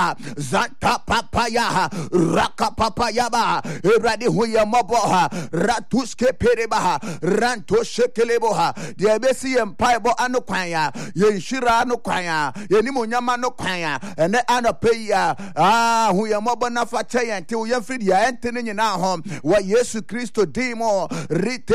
Zanta papaya raka papaya ba erade huye moboha ratuske pereba ranto shekeleboha de besi empaibo anokwanya ye nshira anokwanya ye nimonyama anokwanya ene anopeya huye mobo na fache yente ye fridi ya ente nyina ho wa Yesu Kristo dimo rite